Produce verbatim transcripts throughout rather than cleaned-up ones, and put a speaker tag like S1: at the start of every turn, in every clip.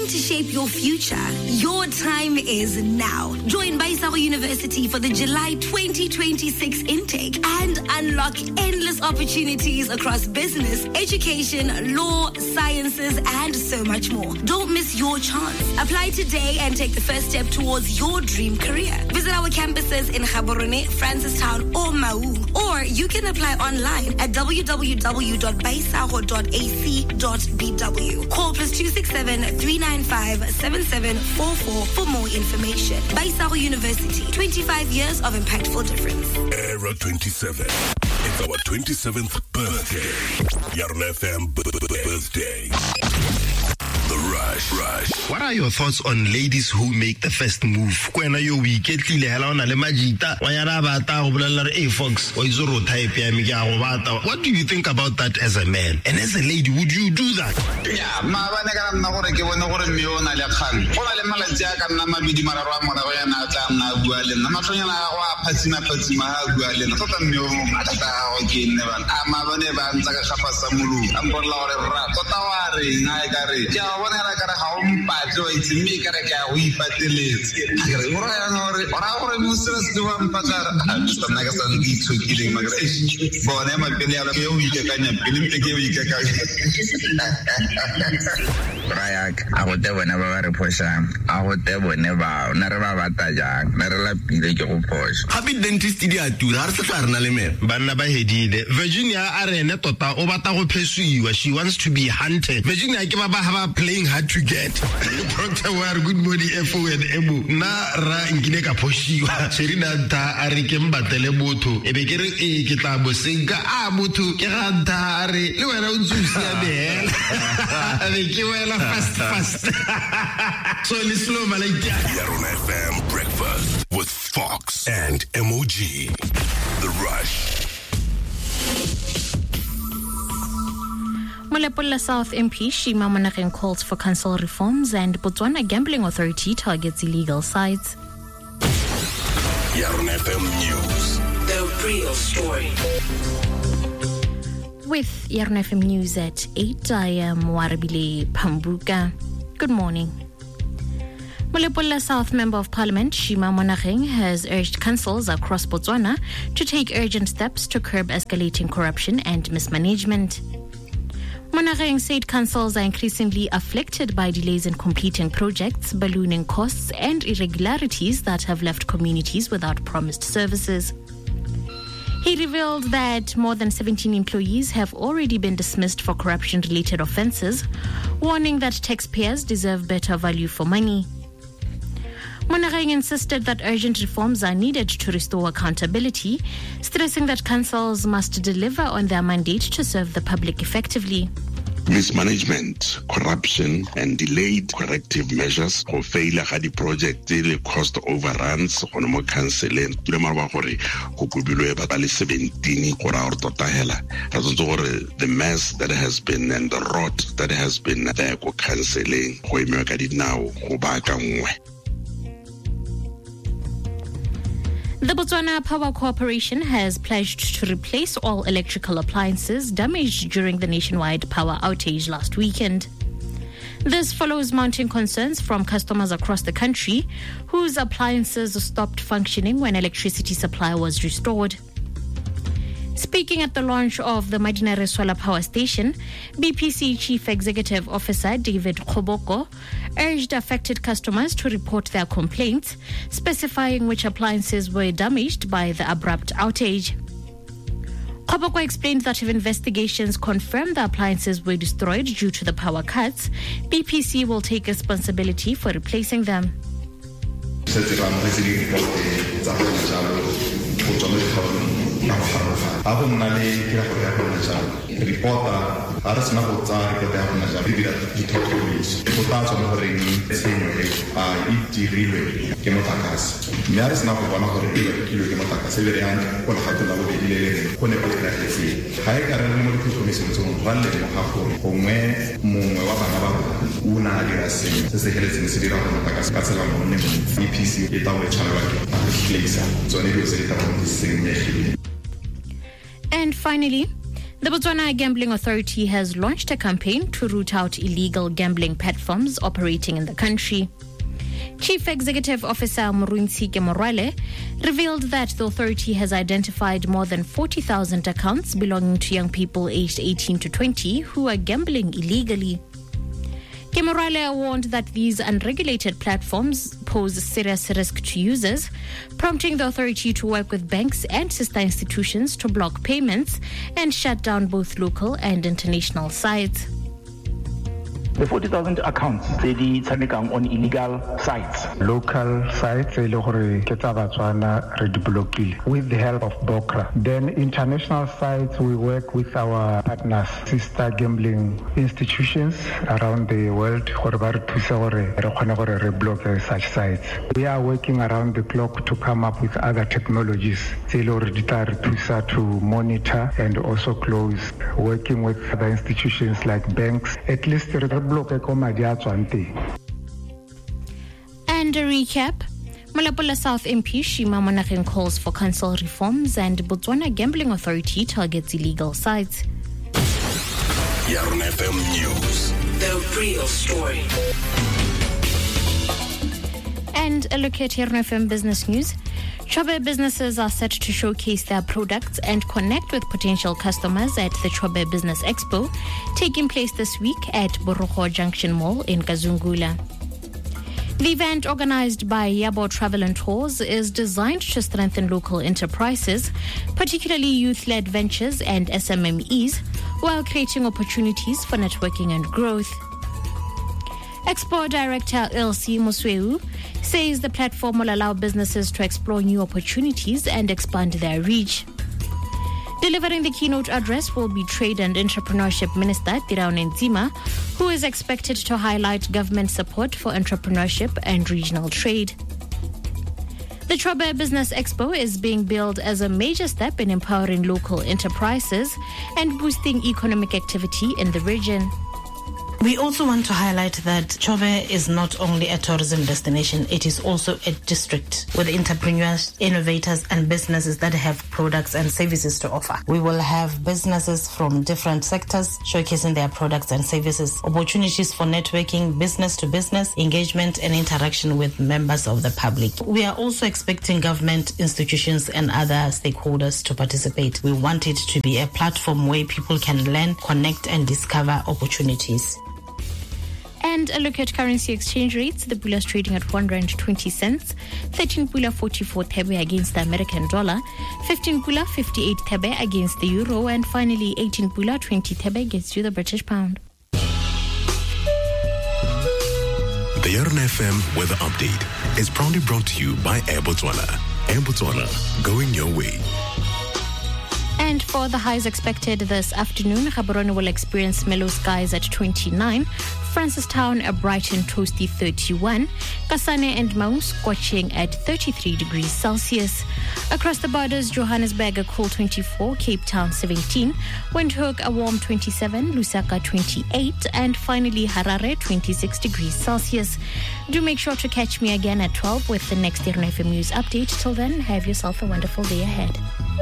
S1: to shape your future? Your time is now. Join Baisaro University for the July twenty twenty-six intake and unlock endless opportunities across business, education, law, sciences, and so much more. Don't miss your chance. Apply today and take the first step towards your dream career. Visit our campuses in Gaborone, Francistown, or Maun. Or you can apply online at w w w dot baisaro dot a c dot b w. Call plus two six seven, three nine five, seven seven four four for more information. Baisaro University, twenty-five years of impactful difference.
S2: Era twenty-seven. It's our twenty-seventh birthday. Yarn F M birthday. The Rush. Rush.
S3: What are your thoughts on ladies who make the first move? Kwena yo weekend le hala ona le majita wa yana bata go bolela re a fox o izoro type ya mi ga go bata. What do you think about that as a man? And as a lady, would you do that?
S4: Yeah, ma ba ne ka nna gore ke bona gore me ona le kgang. Go ba le malatsi a ka nna mabidi mararo a mona go yana tla nna bua le nna matlonyana ga go a phatsima phatsima ha bua le nna tota mme o mata ta go ke nne ba a ma ba ne ba ntsa ka gafa sa mulu a mbolla gore ra tota wa re nga e ka re ke a bona ra ka re ga o mpatlo itse mme ka re ke a go ipateletse re go ra yana gore ora gore mo se se wa mpatla a tsana ka sa ntshokile magre bona ma pele ya ke o ikekanya pele mpe ke o ikekanya Rayak a go te bona ba ba re phosha a go te bone ba na re ba bata jang na re la pile ke go phosha
S3: Happy dentist di a tura re se tla rena le me banna ba hedile Virginia a rene tota o bata go phesuiwa she wants to be hunted Virginia ke ba ba ha ba playing hard to get Doctor War good morning F O and Emo na ra ngine ka phoshiwa Sherina ta a re ke mbatele botho e be ke re e ke tla bo senka a botho ke ga nta re le wena o ntsusi ya behela a be ke wela fast fast so le slow malaika
S2: Yarn F M breakfast with Fox and M O G. The Rush.
S5: Molepola South M P Shima Monageng calls for council reforms and Botswana Gambling Authority targets illegal sites.
S2: Yarn F M News.
S6: The real story.
S5: With Yarn F M News at eight, I am Warabile Pambuka. Good morning. Molepola South Member of Parliament Shima Monageng has urged councils across Botswana to take urgent steps to curb escalating corruption and mismanagement. Monageng said councils are increasingly afflicted by delays in completing projects, ballooning costs, and irregularities that have left communities without promised services. He revealed that more than seventeen employees have already been dismissed for corruption-related offences, warning that taxpayers deserve better value for money. Monageng insisted that urgent reforms are needed to restore accountability, stressing that councils must deliver on their mandate to serve the public effectively.
S7: Mismanagement, corruption, and delayed corrective measures go failure ga di project le cost overruns go mo canceling le marwa gore go kubilwe ba le seventeen go ra gore tota hela ra tso gore the mess that has been and the rot that has been there go canceling go eme ka dinao go ba ka nngwe.
S5: The Botswana Power Corporation has pledged to replace all electrical appliances damaged during the nationwide power outage last weekend. This follows mounting concerns from customers across the country whose appliances stopped functioning when electricity supply was restored. Speaking at the launch of the Madinare Solar Power Station, B P C Chief Executive Officer David Koboko urged affected customers to report their complaints, specifying which appliances were damaged by the abrupt outage. Koboko explained that if investigations confirm the appliances were destroyed due to the power cuts, B P C will take responsibility for replacing them.
S8: Reporta aras na go tsara ke ta bona ja bibira di tokolis go ta tsoma gore ni tshenyo e a itirilwe ke motakase me aras na go bona gore e le kilo ke motakase le yang go la gato la go ile go ne go tla tsi ga e ka re mo di commission tsong ba le mo ga go gongwe mongwe wa bana ba una a dira seng se se heletseng se dira go motakase ka tsela mo ne mo E P C e ta go tshwana ba ke tsone di se ta go seng.
S5: And finally, The Botswana Gambling Authority has launched a campaign to root out illegal gambling platforms operating in the country. Chief Executive Officer Muruntsike Morale revealed that the authority has identified more than forty thousand accounts belonging to young people aged eighteen to twenty who are gambling illegally. Morale warned that these unregulated platforms pose a serious risk to users, prompting the authority to work with banks and sister institutions to block payments and shut down both local and international sites.
S9: The forty thousand accounts tse di tshamekang on illegal sites.
S10: Local sites e le gore ke tsa Batswana re di blockile with the help of BOCRA. Then international sites, we work with our partners, sister gambling institutions around the world gore ba re thusa gore re kgone gore re block such sites. We are working around the clock to come up with other technologies tse le gore di tla re thusa to monitor and also close, working with other institutions like banks, at least re block e komadi a tswang teng.
S5: And a recap. Molapola South M P Shima Monageng calls for council reforms and Botswana Gambling Authority targets illegal sites.
S2: Yarn F M News.
S6: The real story.
S5: And a look at Yarn F M business news. Chobe businesses are set to showcase their products and connect with potential customers at the Chobe Business Expo, taking place this week at Borokgo Junction Mall in Kazungula. The event, organized by Yabo Travel and Tours, is designed to strengthen local enterprises, particularly youth-led ventures and S M M Es, while creating opportunities for networking and growth. Expo Director Elsie Musweu says the platform will allow businesses to explore new opportunities and expand their reach. Delivering the keynote address will be Trade and Entrepreneurship Minister Tirao Nzima, who is expected to highlight government support for entrepreneurship and regional trade. The Chobe Business Expo is being billed as a major step in empowering local enterprises and boosting economic activity in the region.
S11: We also want to highlight that Chobe is not only a tourism destination, it is also a district with entrepreneurs, innovators, and businesses that have products and services to offer. We will have businesses from different sectors showcasing their products and services, opportunities for networking, business to business, engagement, and interaction with members of the public. We are also expecting government institutions and other stakeholders to participate. We want it to be a platform where people can learn, connect, and discover opportunities.
S5: And a look at currency exchange rates. The pula is trading at one rand twenty cents, thirteen pula forty-four thebe against the American dollar, fifteen pula fifty-eight thebe against the euro, and finally eighteen pula twenty thebe against the British pound.
S2: The Yarn F M Weather Update is proudly brought to you by Air Botswana. Air Botswana, going your way.
S5: And for the highs expected this afternoon, Gaborone will experience mellow skies at twenty-nine, Francistown a bright and toasty thirty-one, Kasane and Maun scorching at thirty-three degrees Celsius. Across the borders, Johannesburg a cool twenty-four, Cape Town seventeen, Windhoek a warm twenty-seven, Lusaka twenty-eight, and finally Harare twenty-six degrees Celsius. Do make sure to catch me again at twelve with the next Yarn F M News update. Till then, have yourself a wonderful day ahead.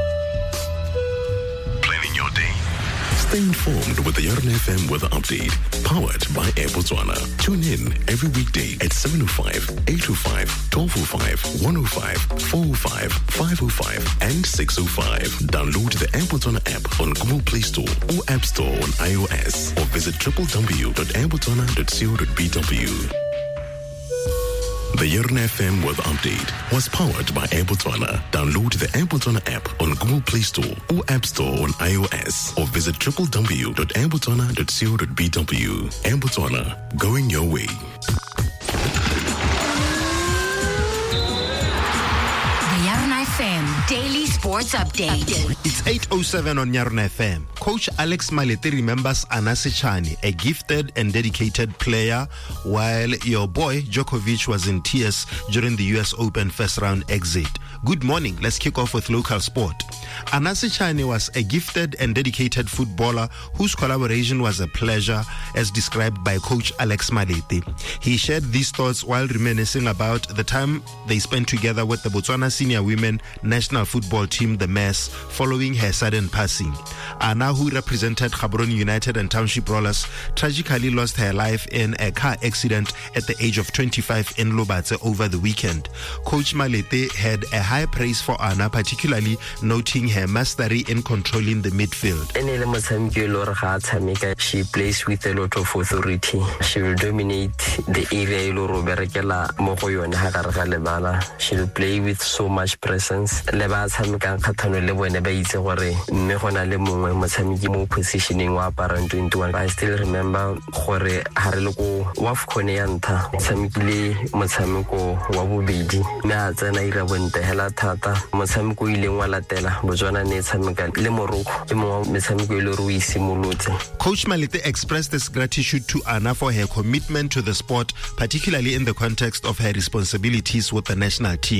S2: Your day. Stay informed with the Yarn F M Weather Update, powered by Air Botswana. Tune in every weekday at seven oh five, eight oh five, twelve oh five, one oh five, four oh five, five oh five, and six oh five. Download the Air Botswana app on Google Play Store or App Store on iOS, or visit w w w dot air botswana dot co dot b w. The Yarn F M Weather Update was powered by Air Botswana. Download the Air Botswana app on Google Play Store or App Store on iOS, or visit w w w dot air botswana dot co dot b w. Air Botswana, going your way.
S1: The Yarn F M Daily Sports Update.
S3: It's eight oh seven on Yarn F M. Coach Alex Malete remembers Anase Chani, a gifted and dedicated player, while your boy Djokovic was in tears during the U S Open first round exit. Good morning. Let's kick off with local sport. Anase Chani was a gifted and dedicated footballer whose collaboration was a pleasure, as described by Coach Alex Malete. He shared these thoughts while reminiscing about the time they spent together with the Botswana senior women national football team
S12: him the mess following her sudden passing. Anna, who represented Gaborone United and Township Rollers, tragically lost her life in a car accident at the age of twenty-five in Lobatse over the weekend. Coach Malete had a high praise for Anna, particularly noting her mastery in controlling the midfield.
S13: She plays with a lot of authority. She will dominate the area. She will play with so much presence. Positioning I still remember gore hareloko wa fkoneanta tsamikile motshameko wa bobedi me a tsena ira bonte hela thata motshameko ile ngwa latela botswana ne tshameka le moroko e mo metshameko ile ro isimolotse.
S12: Coach Malete expressed his gratitude to Anna for her commitment to the sport, particularly in the context of her responsibilities with the national team.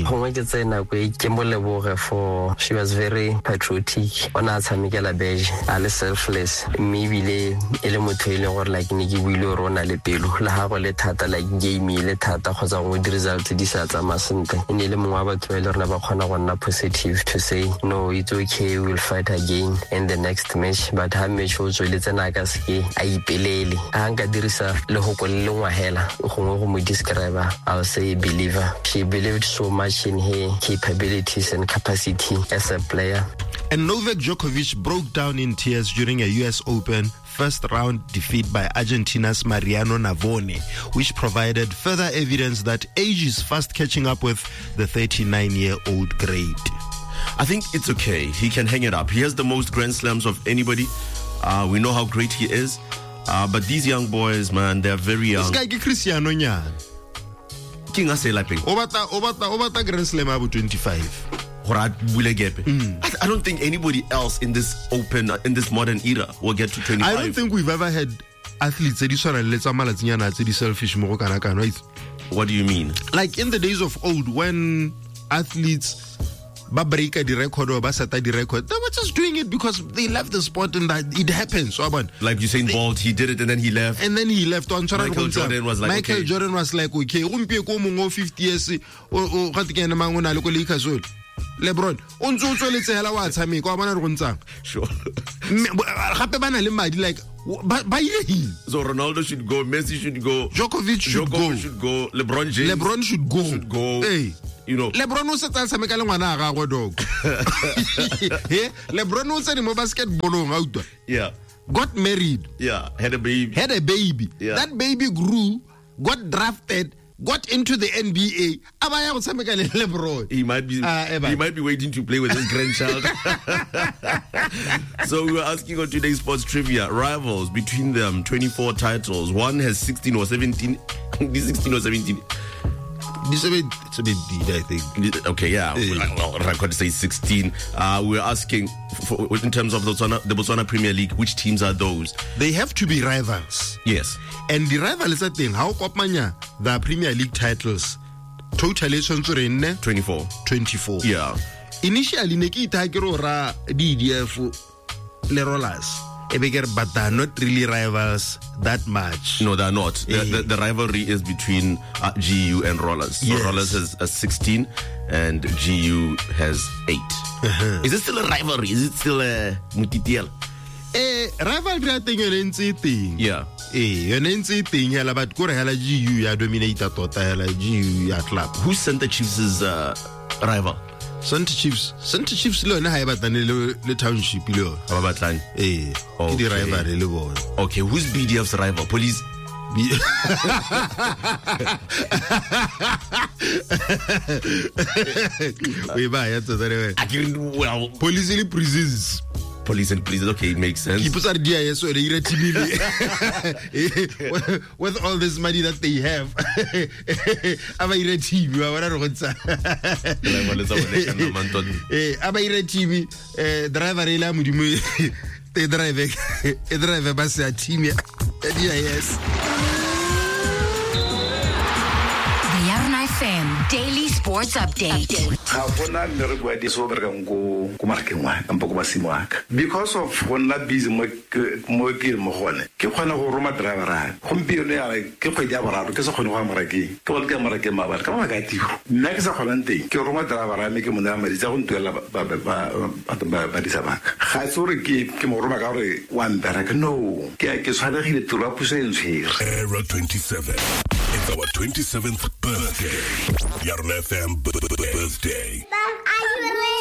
S13: For she was very patriotic. Ona tshamekela beige ale selfless maybe le ele motho ile gore like ne ke buile rona le pelo la ha go le thata like game le thata kgotsa go di results di sa tsa masente ne le mongwa batho ile rona ba khona go nna positive to say no, it's okay, we'll fight again in the next match, but ha match o tswele tsena ka ske a ipelele a nka dirisa le go le ngwa hela go go mo describe. I'll say believer. She believed so much in her capabilities and capacity as a player.
S12: And Novak Djokovic broke down in tears during a U S Open first round defeat by Argentina's Mariano Navone, which provided further evidence that age is fast catching up with the thirty-nine-year-old great.
S14: I think it's okay. He can hang it up. He has the most Grand Slams of anybody. Uh, we know how great he is. Uh, but these young boys, man, they're very young.
S12: This guy is Cristiano Nyan.
S14: King Ase Laping.
S12: Obata, Obata, Obata Grand Slam abu twenty-five.
S14: Mm. I, I don't think anybody else in this open, in this modern era will get to twenty-five.
S12: I don't think we've ever had athletes that are selfish.
S14: What do you mean?
S12: Like in the days of old, when athletes ba break the record or ba set the record, they were just doing it because they love the sport and that it happens. So,
S14: like Usain Bolt, he did it and then he left.
S12: And then he left. On
S14: Michael Jordan was like,
S12: Michael
S14: okay.
S12: Jordan was like, okay, fifty years, LeBron o ntse o tsweletse hela wa tshameka wa bona re go ntsang
S14: sure
S12: gape bana le madi like ba ile hin.
S14: So Ronaldo should go, Messi should go,
S12: Djokovic should
S14: Djokovic
S12: go
S14: should go, LeBron James
S12: LeBron should go
S14: should go.
S12: Hey,
S14: you know,
S12: LeBron o se tsa tshameka le ngwana ga go dog he LeBron o tsene mo basketballong out.
S14: Yeah,
S12: got married,
S14: yeah, had a baby
S12: had a baby
S14: yeah.
S12: That baby grew, got drafted, got into the N B A. Abaya go tshameka le LeBron.
S14: He might be uh, he might be waiting to play with his grandchild. So we were asking on today's sports trivia, rivals between them, twenty-four titles. One has sixteen or seventeen. sixteen or seventeen.
S12: This is a bit, it's a bit deep, I think.
S14: Okay, yeah.
S12: yeah.
S14: Well, I could say sixteen. Uh, we're asking, for, in terms of the Botswana, the Botswana Premier League, which teams are those?
S12: They have to be rivals.
S14: Yes.
S12: And the rival is a thing. How Kopmanya, the Premier League titles, total is
S14: twenty-four.
S12: twenty-four.
S14: Yeah.
S12: Initially, Neki Tagero Ra D D F Le Rollers. But they're not really rivals that much.
S14: No, they're not. The, the, the rivalry is between uh, G U and Rollers. So
S12: yes.
S14: Rollers has a sixteen and G U has eight. Uh-huh. Is it still a rivalry? Is it still a mutitiel?
S12: Eh, rivalry I think you're thing.
S14: Yeah.
S12: Eh, you're thing hela but kore hela G U ya dominate tota hela G U ya club.
S14: Who's Center Chiefs' uh, rival?
S12: Center Chiefs, Center Chiefs le yona ha e batlane le le township le yona.
S14: Ba batlane.
S12: Eh, ke di rivalry le bona.
S14: Okay, who's B D F's rival? Police.
S12: We buy it there.
S14: I can well
S12: police and prisons.
S14: Police and prisons. Okay, it makes sense.
S12: Keep us at D I S so they with all this money that they have. Aba ire T V wa bona re go tsa. Eh, aba ire T V eh driver ile modimo te drive e drive ba se a team ya D I S.
S1: The Yarn F M Daily Sport sports update.
S15: ga gona mmereko ya diso o berekang ko marakeng wa kampo ko masimo aka because of go nna busy mo ke mo gone ke kgona go roma drivera gompieno ya ke kgwedi ya boraro ke se kgone go ya marakeng ke go le ka marakeng mabala ka mabaka a tiro nna ke sa kgonang teng ke roma drivera me ke mo nela madi tsa go ntuela ba di sa baka ga se gore ke mo roma ka gore wa mbereka no ke ke tshwanegile tiro ya puso e ntshwere.
S2: Era twenty-seven. It's our twenty-seventh birthday. Yarn F M birthday.